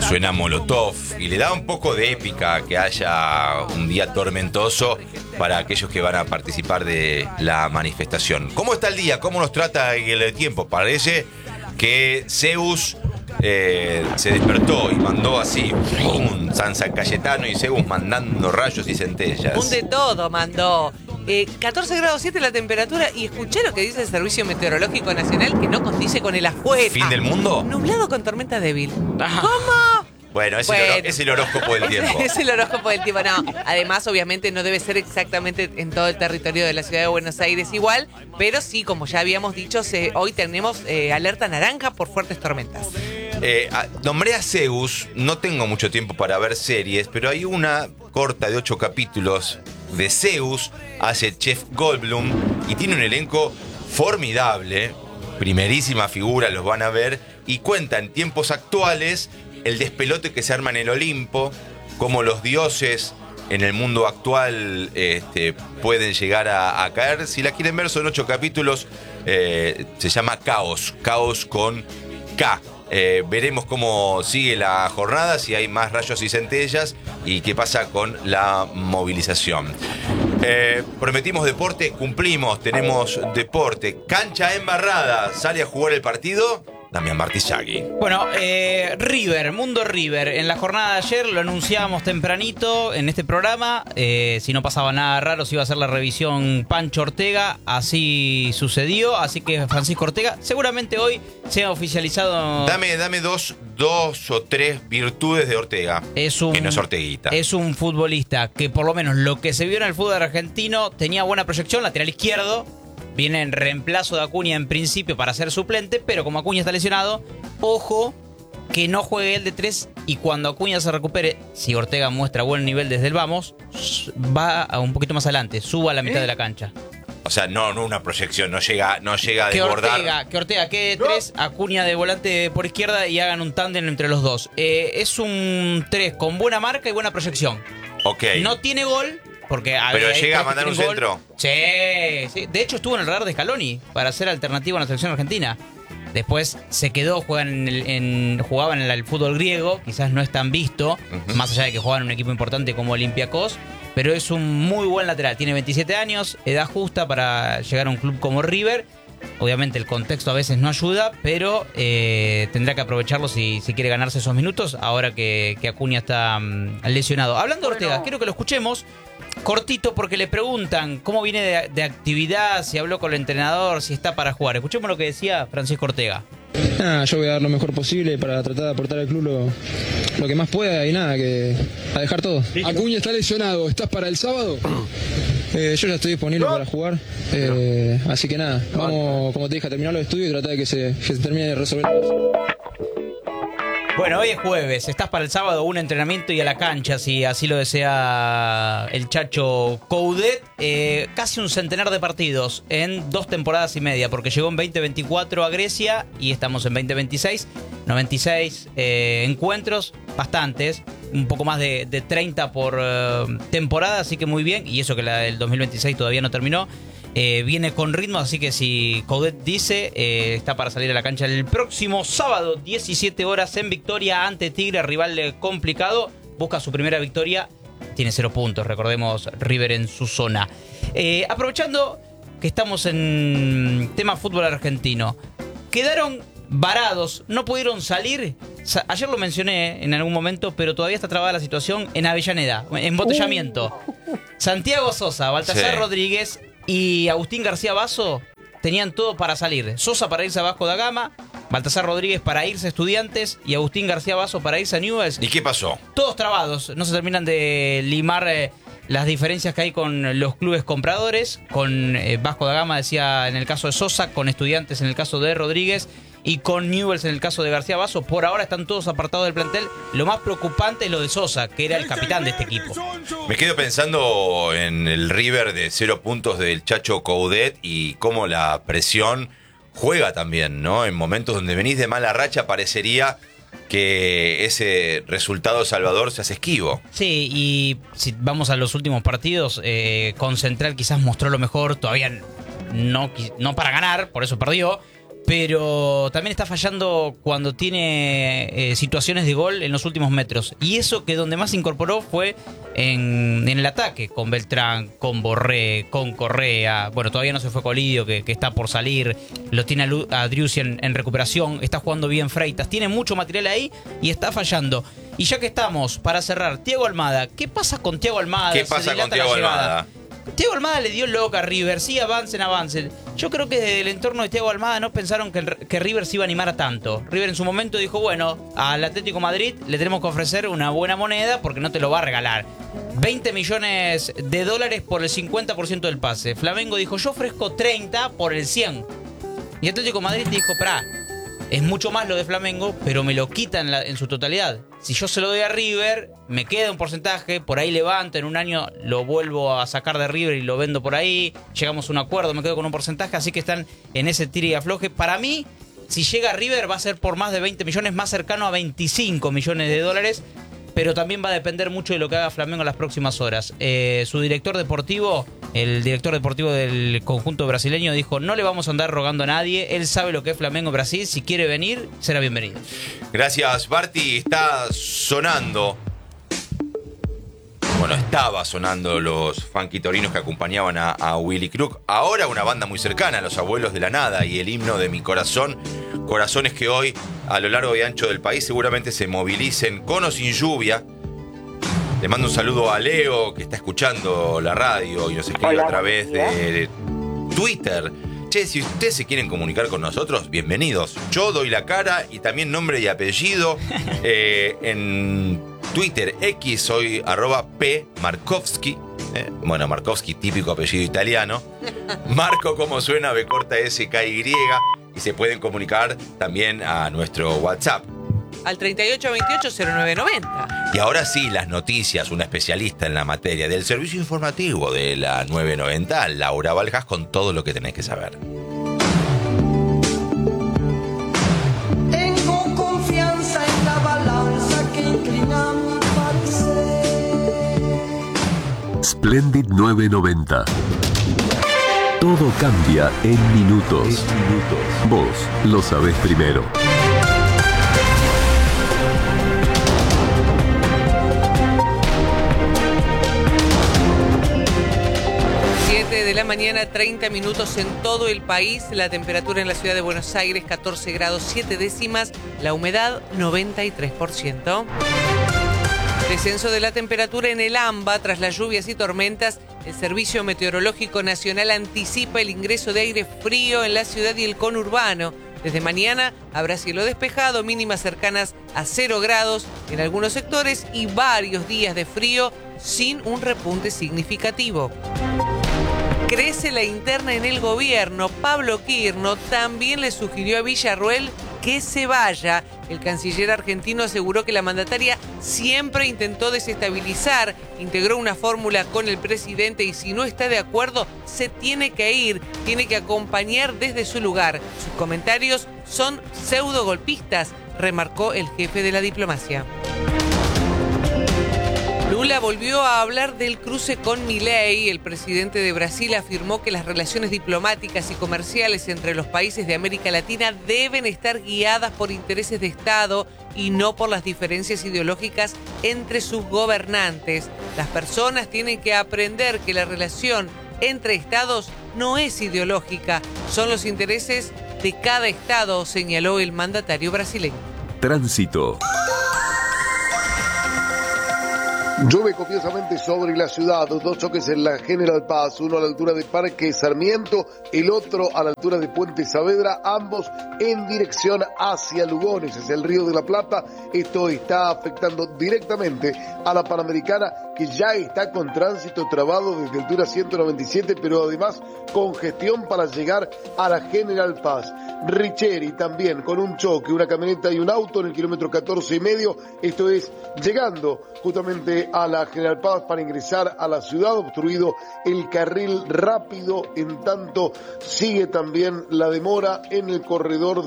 Suena Molotov y le da un poco de épica que haya un día tormentoso para aquellos que van a participar de la manifestación. ¿Cómo está el día? ¿Cómo nos trata el tiempo? Parece que Zeus se despertó y mandó así un San Cayetano y Zeus mandando rayos y centellas. Un de todo mandó. 14 grados 7 la temperatura y escuché lo que dice el Servicio Meteorológico Nacional que no condice con el afuera. ¿Fin del mundo? Nublado con tormenta débil. ¿Cómo? Bueno, es el horóscopo del tiempo. Es el horóscopo del tiempo, no. Además, obviamente, no debe ser exactamente en todo el territorio de la ciudad de Buenos Aires igual, pero sí, como ya habíamos dicho, hoy tenemos alerta naranja por fuertes tormentas. Nombré a Zeus, no tengo mucho tiempo para ver series, pero hay una corta de 8 capítulos de Zeus, hace Jeff Goldblum y tiene un elenco formidable, primerísima figura, los van a ver, y cuenta en tiempos actuales el despelote que se arma en el Olimpo, cómo los dioses en el mundo actual pueden llegar a caer. Si la quieren ver, son 8 capítulos, se llama Caos con K. Veremos cómo sigue la jornada, si hay más rayos y centellas y qué pasa con la movilización. Prometimos deporte, cumplimos, tenemos deporte. Cancha embarrada, sale a jugar el partido Damián Martillagui. Bueno, Mundo River. En la jornada de ayer lo anunciábamos tempranito en este programa. Si no pasaba nada raro, se iba a hacer la revisión Pancho Ortega. Así sucedió. Así que Francisco Ortega seguramente hoy se ha oficializado. Dame dos o tres virtudes de Ortega. Que no es Orteguita. Es un futbolista que, por lo menos lo que se vio en el fútbol argentino, tenía buena proyección, lateral izquierdo. Viene en reemplazo de Acuña en principio para ser suplente, pero como Acuña está lesionado, ojo que no juegue él de 3 y cuando Acuña se recupere, si Ortega muestra buen nivel desde el vamos, va a un poquito más adelante, suba a la mitad de la cancha. O sea, no una proyección, no llega a desbordar. Que Ortega quede de 3, Acuña de volante por izquierda y hagan un tándem entre los dos. Es un 3 con buena marca y buena proyección. Ok. No tiene gol. Pero llega a mandar un centro. Sí. De hecho estuvo en el radar de Scaloni para ser alternativa a la selección argentina. Después se quedó, jugaban en el fútbol griego, quizás no es tan visto, más allá de que juegan en un equipo importante como Olympiacos, pero es un muy buen lateral. Tiene 27 años, edad justa para llegar a un club como River. Obviamente el contexto a veces no ayuda, pero tendrá que aprovecharlo si quiere ganarse esos minutos, ahora que Acuña está lesionado. Hablando de Ortega, quiero que lo escuchemos cortito porque le preguntan cómo viene de actividad, si habló con el entrenador, si está para jugar. Escuchemos lo que decía Francisco Ortega. Yo voy a dar lo mejor posible para tratar de aportar al club lo que más pueda y nada, que a dejar todo. Acuña está lesionado, ¿estás para el sábado? Yo ya estoy disponible para jugar, así que nada, vamos, como te dije, a terminar los estudios y tratar de que se termine de resolver todo. Bueno, hoy es jueves, estás para el sábado, un entrenamiento y a la cancha, si así lo desea el Chacho Coudet. Casi un centenar de partidos en 2 temporadas y media, porque llegó en 2024 a Grecia y estamos en 2026. 96 encuentros, bastantes, un poco más de 30 por temporada, así que muy bien. Y eso que la del 2026 todavía no terminó. Viene con ritmo, así que si Coudet dice, está para salir a la cancha el próximo sábado, 17 horas en Victoria ante Tigre, rival complicado. Busca su primera victoria, tiene 0 puntos, recordemos River en su zona. Aprovechando que estamos en tema fútbol argentino, quedaron varados, no pudieron salir. Ayer lo mencioné en algún momento, pero todavía está trabada la situación en Avellaneda, embotellamiento. Santiago Sosa, Baltasar Rodríguez y Agustín García Basso tenían todo para salir. Sosa para irse a Vasco da Gama, Baltasar Rodríguez para irse a Estudiantes y Agustín García Basso para irse a Newell's. ¿Y qué pasó? Todos trabados, no se terminan de limar las diferencias que hay con los clubes compradores, con Vasco da Gama, decía en el caso de Sosa, con Estudiantes en el caso de Rodríguez y con Newell's en el caso de García Basso. Por ahora están todos apartados del plantel. Lo más preocupante es lo de Sosa, que era el capitán de este equipo. Me quedo pensando en el River de 0 puntos del Chacho Coudet y cómo la presión juega también, ¿no? En momentos donde venís de mala racha parecería que ese resultado salvador se hace esquivo. Sí, y si vamos a los últimos partidos, con Central quizás mostró lo mejor, todavía no para ganar, por eso perdió, pero también está fallando cuando tiene situaciones de gol en los últimos metros. Y eso que donde más se incorporó fue en el ataque, con Beltrán, con Borré, con Correa. Bueno, todavía no se fue Colidio, que está por salir. Lo tiene a Driussi en recuperación. Está jugando bien Freitas. Tiene mucho material ahí y está fallando. Y ya que estamos, para cerrar, Thiago Almada. ¿Qué pasa con Thiago Almada? ¿Qué pasa con Thiago Almada? Thiago Almada le dio loca a River, sí, avancen. Yo creo que desde el entorno de Thiago Almada no pensaron que River se iba a animar a tanto. River en su momento dijo, bueno, al Atlético Madrid le tenemos que ofrecer una buena moneda porque no te lo va a regalar. 20 millones de dólares por el 50% del pase. Flamengo dijo, yo ofrezco 30 por el 100. Y Atlético Madrid dijo, pará, es mucho más lo de Flamengo, pero me lo quitan en su totalidad. Si yo se lo doy a River, me queda un porcentaje, por ahí levanto, en un año lo vuelvo a sacar de River y lo vendo por ahí, llegamos a un acuerdo, me quedo con un porcentaje, así que están en ese tire y afloje. Para mí, si llega a River va a ser por más de 20 millones, más cercano a 25 millones de dólares, pero también va a depender mucho de lo que haga Flamengo en las próximas horas. Su director deportivo, el director deportivo del conjunto brasileño, dijo, no le vamos a andar rogando a nadie, él sabe lo que es Flamengo Brasil, si quiere venir, será bienvenido. Gracias, Barty. Está sonando, bueno, estaba sonando los funky torinos que acompañaban a Willy Crook. Ahora una banda muy cercana, Los Abuelos de la Nada, y el himno de mi corazón. Corazones que hoy, a lo largo y ancho del país, seguramente se movilicen con o sin lluvia. Le mando un saludo a Leo, que está escuchando la radio y nos escribe a través de Twitter. Che, si ustedes se quieren comunicar con nosotros, bienvenidos. Yo doy la cara y también nombre y apellido. En Twitter X soy @pmarkowski. Bueno, Markowski, típico apellido italiano. Marco, como suena, B corta SKY. Y se pueden comunicar también a nuestro WhatsApp. Al 3828-0990. Y ahora sí, las noticias, una especialista en la materia del servicio informativo de la 990, Laura Valjas, con todo lo que tenés que saber. Tengo confianza en la balanza que inclina mi parecer. Splendid 990. Todo cambia en minutos. Vos lo sabés primero. De la mañana, 30 minutos en todo el país. La temperatura en la ciudad de Buenos Aires, 14 grados 7 décimas. La humedad, 93%. Descenso de la temperatura en el AMBA tras las lluvias y tormentas. El Servicio Meteorológico Nacional anticipa el ingreso de aire frío en la ciudad y el conurbano. Desde mañana habrá cielo despejado, mínimas cercanas a 0 grados en algunos sectores y varios días de frío sin un repunte significativo. Crece la interna en el gobierno. Pablo Quirno también le sugirió a Villarruel que se vaya. El canciller argentino aseguró que la mandataria siempre intentó desestabilizar, integró una fórmula con el presidente y si no está de acuerdo, se tiene que ir, tiene que acompañar desde su lugar. Sus comentarios son pseudogolpistas, remarcó el jefe de la diplomacia. Lula volvió a hablar del cruce con Milei. El presidente de Brasil afirmó que las relaciones diplomáticas y comerciales entre los países de América Latina deben estar guiadas por intereses de Estado y no por las diferencias ideológicas entre sus gobernantes. Las personas tienen que aprender que la relación entre estados no es ideológica, son los intereses de cada estado, señaló el mandatario brasileño. Tránsito. Llueve copiosamente sobre la ciudad, dos choques en la General Paz, uno a la altura de Parque Sarmiento, el otro a la altura de Puente Saavedra, ambos en dirección hacia Lugones, es el Río de la Plata. Esto está afectando directamente a la Panamericana, que ya está con tránsito trabado desde altura 197, pero además congestión para llegar a la General Paz. Richeri también con un choque, una camioneta y un auto en el kilómetro 14,5, esto es llegando justamente a la General Paz para ingresar a la ciudad, obstruido el carril rápido, en tanto sigue también la demora en el corredor